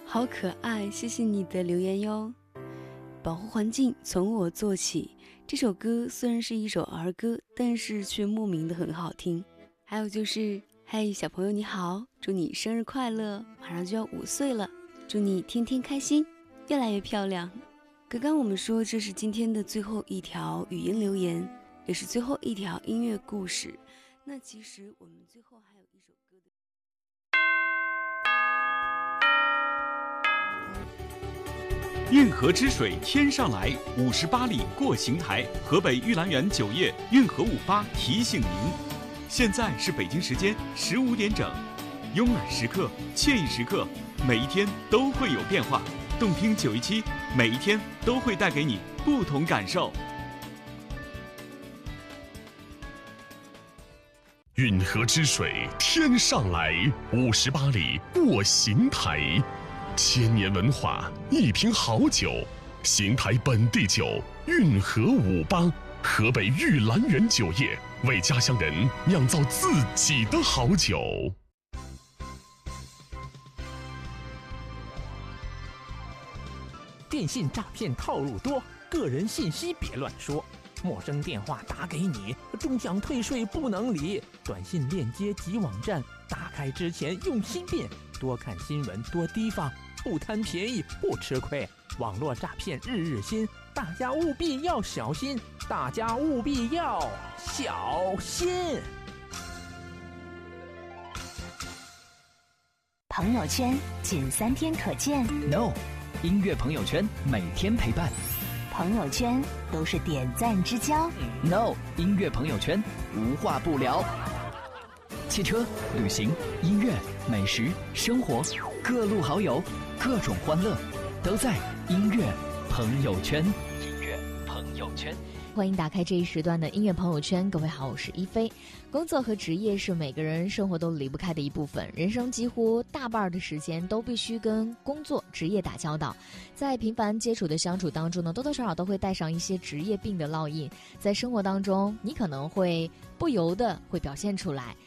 好可爱，谢谢你的留言哟。保护环境从我做起，这首歌虽然是一首儿歌，但是却莫名的很好听。还有就是嘿，小朋友你好，祝你生日快乐，马上就要5岁了，祝你天天开心，越来越漂亮。刚刚我们说这是今天的最后一条语音留言，也是最后一条音乐故事。那其实我们最后还有一首歌的。 运河之水天上来，58里过邢台。河北玉兰园酒业运河58提醒您，现在是北京时间15点整。慵懒时刻，惬意时刻，每一天都会有变化。动听917，每一天都会带给你不同感受。 运河之水天上来，58里过邢台。千年文化，一瓶好酒，邢台本地酒，运河58，河北玉兰园酒业为家乡人酿造自己的好酒。 电信诈骗套路多，个人信息别乱说。陌生电话打给你，终享退税不能理。短信链接及网站，打开之前用心辨，多看新闻，多提防，不贪便宜不吃亏。网络诈骗日日新，大家务必要小心，大家务必要小心。 朋友圈仅3天可见 No， 音乐朋友圈每天陪伴。 朋友圈都是点赞之交 No， 音乐朋友圈无话不聊。汽车、旅行、音乐、美食、生活，各路好友，各种欢乐，都在音乐朋友圈。音乐朋友圈。 欢迎打开这一时段的音乐朋友圈。各位好，我是一菲。工作和职业是每个人生活都离不开的一部分，人生几乎大半的时间都必须跟工作职业打交道。在频繁接触的相处当中呢，多多少少都会带上一些职业病的烙印，在生活当中你可能会不由得会表现出来。